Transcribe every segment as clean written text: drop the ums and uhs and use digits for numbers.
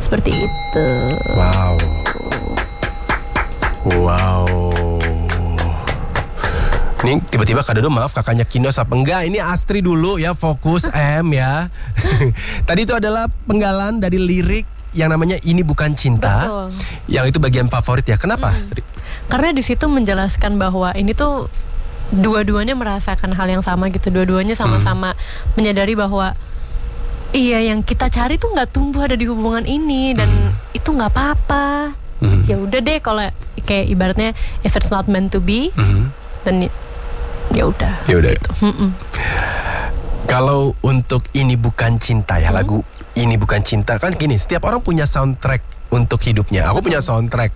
Seperti itu. Wow. Ini tiba-tiba Kak Dodo, maaf kakaknya Kinos apa enggak? Ini Astri dulu ya, fokus M ya. Tadi itu adalah penggalan dari lirik yang namanya Ini Bukan Cinta. Betul. Yang itu bagian favorit ya. Kenapa, Astri? Karena di situ menjelaskan bahwa ini tuh dua-duanya merasakan hal yang sama gitu. Dua-duanya sama-sama menyadari bahwa iya, yang kita cari tuh nggak tumbuh ada di hubungan ini, dan itu nggak apa-apa. Ya udah deh, kalau kayak ibaratnya if it's not meant to be, dan ya udah. Gitu. Kalau untuk Ini Bukan Cinta ya, lagu Ini Bukan Cinta kan gini, setiap orang punya soundtrack untuk hidupnya. Aku punya soundtrack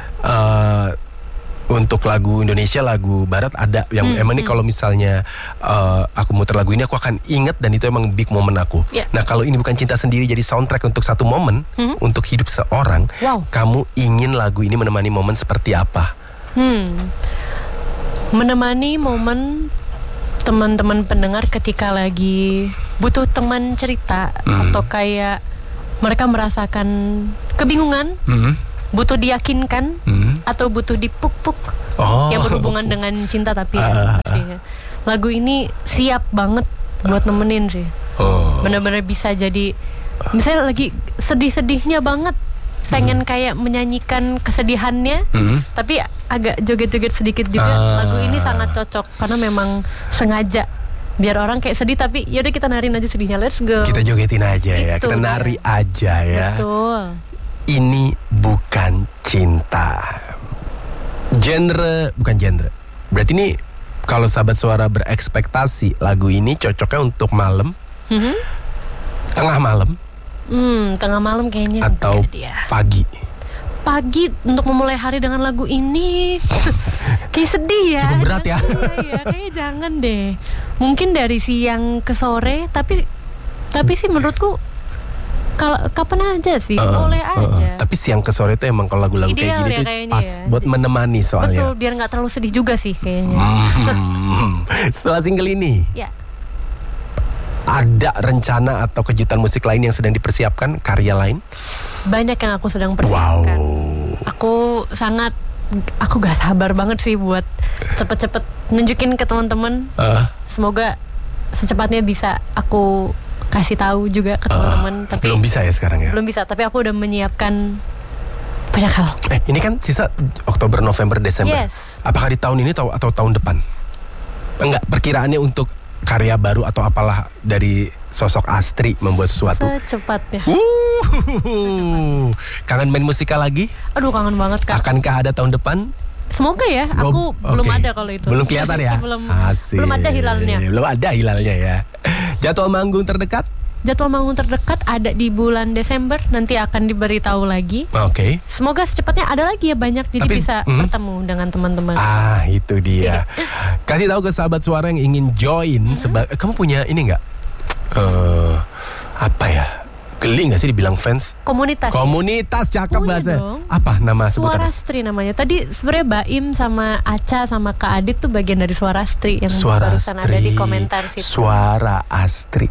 untuk lagu Indonesia, lagu Barat ada yang emang ini kalau misalnya aku muter lagu ini aku akan inget, dan itu emang big moment aku. Nah, kalau Ini Bukan Cinta sendiri jadi soundtrack untuk satu momen untuk hidup seorang, kamu ingin lagu ini menemani momen seperti apa? Menemani momen teman-teman pendengar ketika lagi butuh teman cerita, atau kayak mereka merasakan kebingungan, butuh diyakinkan, atau butuh dipuk-puk yang berhubungan dengan cinta. Tapi lagu ini siap banget buat nemenin sih. Benar-benar bisa jadi, misalnya lagi sedih-sedihnya banget, pengen kayak menyanyikan kesedihannya, tapi agak joget-joget sedikit juga. Lagu ini sangat cocok karena memang sengaja biar orang kayak sedih, tapi yaudah kita narin aja sedihnya, let's go. Kita jogetin aja ya, kita nari aja ya. Betul. Ini Bukan Cinta. Bukan genre. Berarti ini kalau sahabat suara berekspektasi lagu ini cocoknya untuk malam, tengah malam, tengah malam kayaknya, atau pagi. Pagi untuk memulai hari dengan lagu ini kayak sedih ya. Cukup berat ya. Kayaknya jangan deh. Mungkin dari siang ke sore, tapi sih menurutku kalau kapan aja sih, boleh aja. Tapi siang ke sore itu emang kalau lagu-lagu kayak gini tuh pas ya, buat menemani soalnya. Betul, biar nggak terlalu sedih juga sih kayaknya. Setelah single ini, ada rencana atau kejutan musik lain yang sedang dipersiapkan, karya lain? Banyak yang aku sedang persiapkan. Aku gak sabar banget sih buat cepet-cepet nunjukin ke teman-teman. Semoga secepatnya bisa aku kasih tahu juga ke teman-teman. Tapi belum bisa ya sekarang ya? Belum bisa, tapi aku udah menyiapkan banyak hal. Ini kan sisa Oktober, November, Desember. Yes. Apakah di tahun ini atau tahun depan? Enggak, perkiraannya untuk karya baru atau apalah dari sosok Astri membuat sesuatu? Secepatnya. Kangen main musikal lagi? Aduh, kangen banget, Kak. Akankah ada tahun depan? Semoga ya, aku belum ada kalau itu. Belum kelihatan ya? belum ada hilalnya. Belum ada hilalnya ya. Jadwal manggung terdekat? Jadwal manggung terdekat ada di bulan Desember, nanti akan diberitahu lagi. Oke. Semoga secepatnya ada lagi ya, banyak, jadi bisa bertemu dengan teman-teman. Itu dia. Kasih tahu ke sahabat suara yang ingin join. Kamu punya ini nggak? Apa ya? Geli gak sih dibilang fans? Komunitas, cakep bahasa. Apa nama sebutannya? Suarastri namanya. Tadi sebenarnya Baim sama Aca sama Kak Adit tuh bagian dari Suarastri yang barusan ada di komentar situ. Suarastri.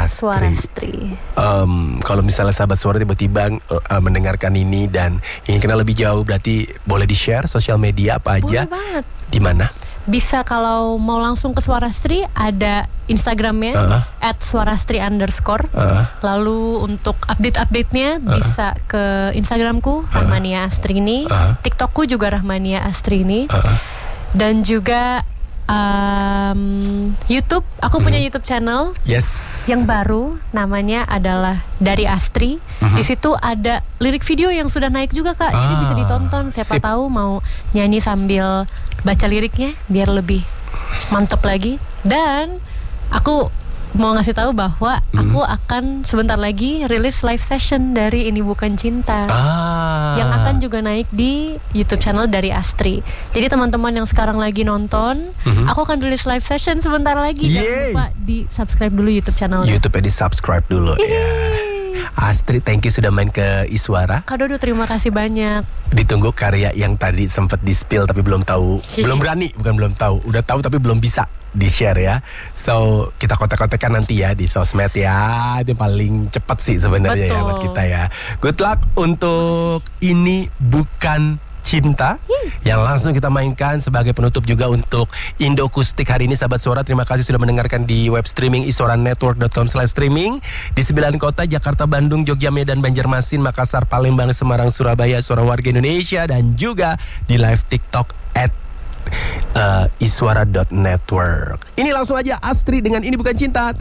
Kalau misalnya sahabat suara tiba-tiba mendengarkan ini dan ingin kenal lebih jauh, berarti boleh di-share sosial media apa aja? Boleh banget. Di mana? Bisa kalau mau langsung ke Suarastri, ada Instagramnya @suarastri_. Lalu untuk update-update-nya bisa ke Instagramku Rahmania Astrini, TikTokku juga Rahmania Astrini, dan juga YouTube. Aku punya YouTube channel yang baru, namanya adalah Dari Astri. Di situ ada lirik video yang sudah naik juga, Kak. Jadi bisa ditonton. Siapa tahu mau nyanyi sambil baca liriknya biar lebih mantep lagi. Dan aku mau ngasih tahu bahwa aku akan sebentar lagi rilis live session dari Ini Bukan Cinta, yang akan juga naik di YouTube channel Dari Astri. Jadi teman-teman yang sekarang lagi nonton, aku akan rilis live session sebentar lagi. Jangan lupa di subscribe dulu YouTube channelnya. YouTube-nya di subscribe dulu ya. Astri, thank you sudah main ke Iswara. Kak Dodo, terima kasih banyak. Ditunggu karya yang tadi sempat di-spill tapi belum tahu, belum berani, bukan belum tahu, udah tahu tapi belum bisa di-share ya. So, kita kontak-kontakan nanti ya di sosmed ya. Itu paling cepat sih sebenarnya ya buat kita ya. Good luck untuk Ini Bukan Cinta yang langsung kita mainkan sebagai penutup juga untuk Indo Akustik hari ini. Sahabat Suara, terima kasih sudah mendengarkan di web streaming iswaranetwork.com/streaming di 9 kota, Jakarta, Bandung, Jogja, Medan, Banjarmasin, Makassar, Palembang, Semarang, Surabaya, Suara Warga Indonesia, dan juga di live TikTok @iswara.network. Ini langsung aja Astri dengan Ini Bukan Cinta.